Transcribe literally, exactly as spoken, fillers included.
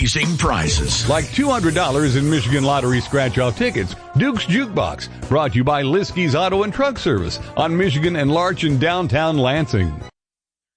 amazing prizes. Like two hundred dollars in Michigan Lottery scratch-off tickets. Duke's Jukebox, brought to you by Liskey's Auto and Truck Service on Michigan and Larch in downtown Lansing.